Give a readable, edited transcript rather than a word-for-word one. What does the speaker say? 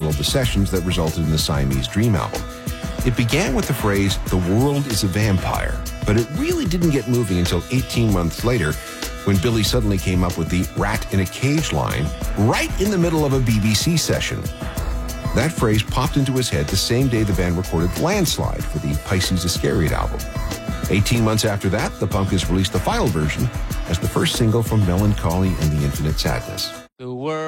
title of the sessions that resulted in the Siamese Dream album. It began with the phrase, "The world is a vampire," but it really didn't get moving until 18 months later when Billy suddenly came up with the "rat in a cage" line right in the middle of a BBC session. That phrase popped into his head the same day the band recorded Landslide for the Pisces Iscariot album. 18 months after that, the Pumpkins released the final version as the first single from Melancholy and the Infinite Sadness. The world